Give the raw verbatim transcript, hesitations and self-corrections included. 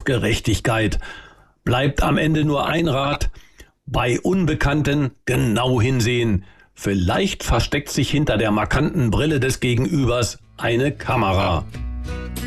Gerechtigkeit. Bleibt am Ende nur ein Rat: Bei Unbekannten genau hinsehen. Vielleicht versteckt sich hinter der markanten Brille des Gegenübers eine Kamera.